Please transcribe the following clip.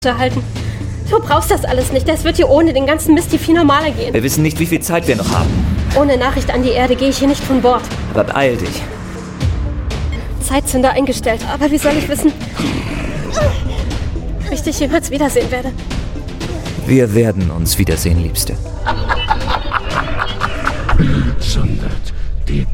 erhalten. Du brauchst das alles nicht. Es wird hier ohne den ganzen Mist viel normaler gehen. Wir wissen nicht, wie viel Zeit wir noch haben. Ohne Nachricht an die Erde gehe ich hier nicht von Bord. Aber beeil dich. Zeitzünder eingestellt. Aber wie soll ich wissen, ob ich dich jemals wiedersehen werde? Wir werden uns wiedersehen, Liebste. Sonderlich.